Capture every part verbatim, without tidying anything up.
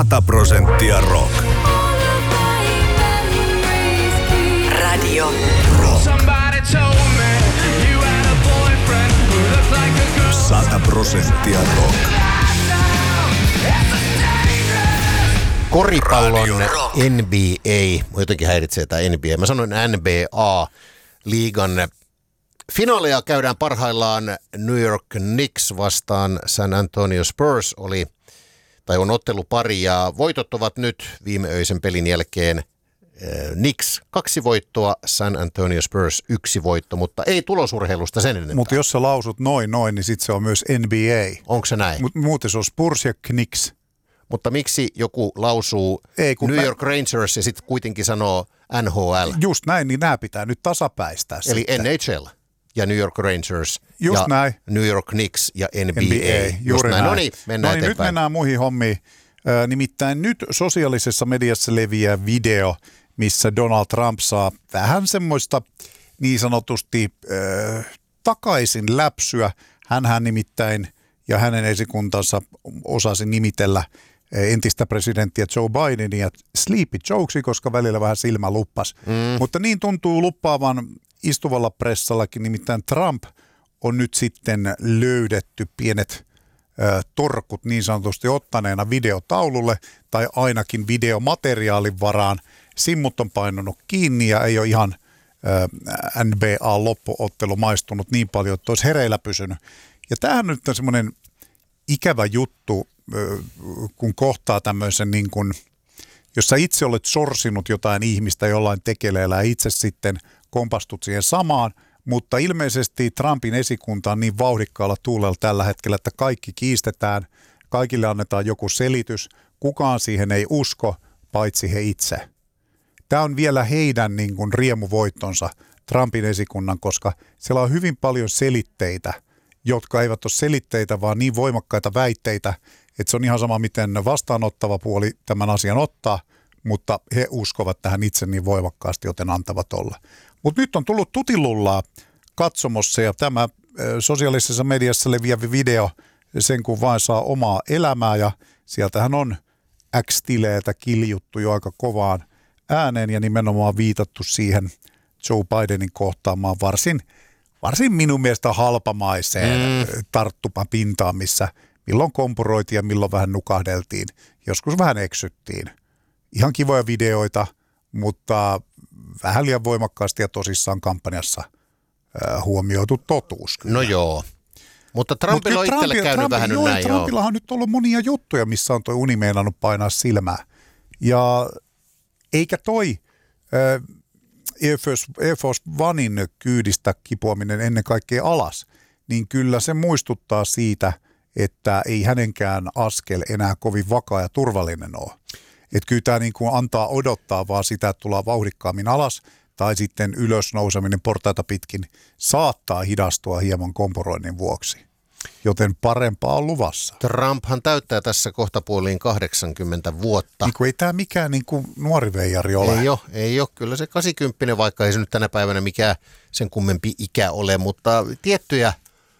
sata prosenttia rock. Radio Rock. sata prosenttia rock. Koripallon N B A, jotenkin häiritsee tämä N B A, mä sanoin N B A, liigan finaaleja käydään parhaillaan. New York Knicks vastaan San Antonio Spurs oli, tai on ottelupari, ja voitot ovat nyt viimeöisen pelin jälkeen äh, Knicks kaksi voittoa, San Antonio Spurs yksi voitto, mutta ei tulosurheilusta sen enempää. Mutta jos sä lausut noin noin, niin sit se on myös N B A. Onko se näin? Mut muuten se on Spurs ja Knicks. Mutta miksi joku lausuu Ei, New mä... York Rangers ja sitten kuitenkin sanoo N H L? Just näin, niin nämä pitää nyt tasapäistää. Eli sitten. N H L ja New York Rangers Just ja näin. New York Knicks ja N B A. N B A. Just näin. näin. No niin, mennään no niin, eteenpäin. nyt mennään muihin hommiin. Äh, nimittäin nyt sosiaalisessa mediassa leviää video, missä Donald Trump saa vähän semmoista niin sanotusti äh, takaisin läpsyä. Hänhän nimittäin ja hänen esikuntansa osasi nimitellä entistä presidenttiä Joe Bidenia Sleepy Jokeksi, koska välillä vähän silmä luppas. Mm. Mutta niin tuntuu luppaavan istuvalla pressallakin, nimittäin Trump on nyt sitten löydetty pienet ö, torkut niin sanotusti ottaneena videotaululle tai ainakin videomateriaalin varaan. Simmut on painunut kiinni ja ei ole ihan ö, N B A-loppuottelu maistunut niin paljon, että olisi hereillä pysynyt. Ja tämähän nyt on semmoinen ikävä juttu, kun kohtaa tämmöisen, niin kuin, jos sä itse olet sorsinut jotain ihmistä jollain tekeleellä ja itse sitten kompastut siihen samaan, mutta ilmeisesti Trumpin esikunta on niin vauhdikkaalla tuulella tällä hetkellä, että kaikki kiistetään, kaikille annetaan joku selitys, kukaan siihen ei usko, paitsi he itse. Tämä on vielä heidän niin kuin riemuvoittonsa Trumpin esikunnan, koska siellä on hyvin paljon selitteitä, jotka eivät ole selitteitä, vaan niin voimakkaita väitteitä, että se on ihan sama, miten vastaanottava puoli tämän asian ottaa, mutta he uskovat tähän itse niin voimakkaasti, joten antavat olla. Mutta nyt on tullut tutilullaa katsomossa, ja tämä sosiaalisessa mediassa leviävä video, sen kun vain saa omaa elämää, ja sieltähän on X-tileitä kiljuttu jo aika kovaan ääneen, ja nimenomaan viitattu siihen Joe Bidenin kohtaamaan varsin Varsin minun mielestä halpamaiseen mm. tarttupapintaan, missä milloin kompuroitiin ja milloin vähän nukahdeltiin. Joskus vähän eksyttiin. Ihan kivoja videoita, mutta vähän liian voimakkaasti ja tosissaan kampanjassa äh, huomioitu totuus. Kyllä. No joo. Mutta Trumpilla on itselle käynyt Trump, vähän joo, näin. Trumpillahan on nyt ollut monia juttuja, missä on toi uni meinannut painaa silmää. Ja eikä toi... Äh, Air Force, Air Force Onein kyydistä kipuaminen ennen kaikkea alas, niin kyllä se muistuttaa siitä, että ei hänenkään askel enää kovin vakaa ja turvallinen ole. Että kyllä tämä niin kuin antaa odottaa vaan sitä, että tullaan vauhdikkaammin alas, tai sitten ylösnouseminen portaita pitkin saattaa hidastua hieman kompuroinnin vuoksi. Joten parempaa on luvassa. Trumphan täyttää tässä kohtapuoliin kahdeksankymmentä vuotta. Niin kuin ei tämä mikään niin kuin nuori veijari ole. Ei ole, ei ole. Kyllä se kahdeksankymmentä, vaikka ei se nyt tänä päivänä mikään sen kummempi ikä ole, mutta tiettyjä...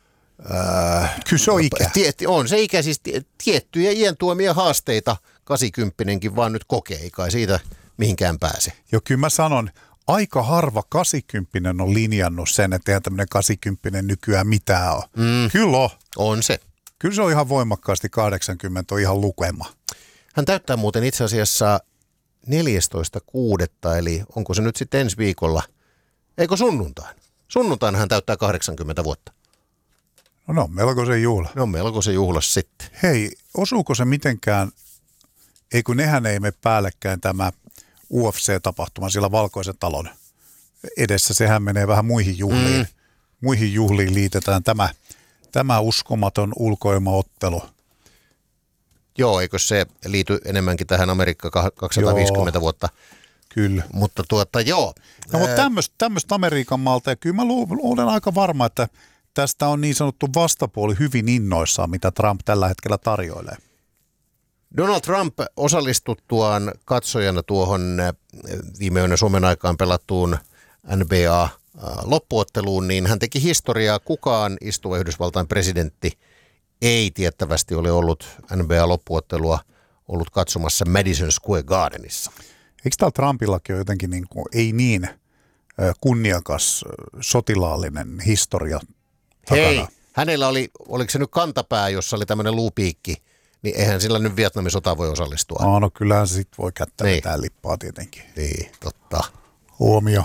Ää, kyllä se on ikä. Tie, on se ikä, siis tiettyjä iän tuomia haasteita kahdeksankymmentäkin vaan nyt kokee, ei kai siitä mihinkään pääse. Joo, kyllä mä sanon, aika harva kahdeksankymmentä on linjannut sen, että eihän tämmöinen kahdeksankymmentä nykyään mitään ole. Mm. Kyllä on. On se. Kyllä se on ihan voimakkaasti kahdeksankymmentä, on ihan lukema. Hän täyttää muuten itse asiassa neljästoista kuudetta, eli onko se nyt sitten ensi viikolla? Eikö sunnuntain? Sunnuntain hän täyttää kahdeksankymmentä vuotta. No no, melkoisen juhla. No melkoisen juhlas sitten. Hei, osuuko se mitenkään, ei kun nehän ei mene päällekkäin tämä U F C-tapahtuma siellä Valkoisen talon edessä. Sehän menee vähän muihin juhliin. Mm. Muihin juhliin liitetään tämä, tämä uskomaton ulkoilmaottelu. Joo, eikö se liity enemmänkin tähän Amerikka kaksisataaviisikymmentä joo, vuotta? Kyllä. Mutta tuota, joo. No, mutta tämmöistä, tämmöistä Amerikan maalta, ja kyllä mä luulen aika varma, että tästä on niin sanottu vastapuoli hyvin innoissaan, mitä Trump tällä hetkellä tarjoilee. Donald Trump osallistuttuaan katsojana tuohon viime yönä Suomen aikaan pelattuun N B A-loppuotteluun, niin hän teki historiaa. Kukaan istuva Yhdysvaltain presidentti ei tiettävästi ole ollut N B A-loppuottelua ollut katsomassa Madison Square Gardenissa. Eikö täällä Trumpillakin ole jotenkin niin kuin, ei niin kunniakas sotilaallinen historia takana? Hei, hänellä oli, oliko se nyt kantapää, jossa oli tämmöinen luupiikki, niin eihän sillä nyt Vietnamin sota voi osallistua. No, no kyllähän se sitten voi kättä niin. vetää lippaa tietenkin. Niin, totta. Huomio.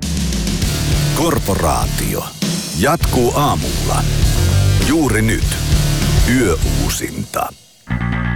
Korporaatio jatkuu aamulla. Juuri nyt. Yöuusinta.